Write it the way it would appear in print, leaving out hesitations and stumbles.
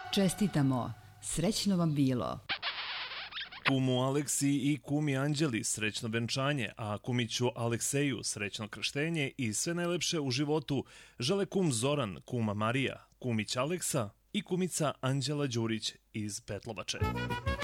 Čestitamo, srećno vam bilo. Kumu Aleksi i kumi Anđeli srećno venčanje, a kumiću Alekseju srećno krštenje i sve najlepše u životu žele kum Zoran, kuma Marija, kumić Aleksa i kumica Anđela Đurić iz Petlovače.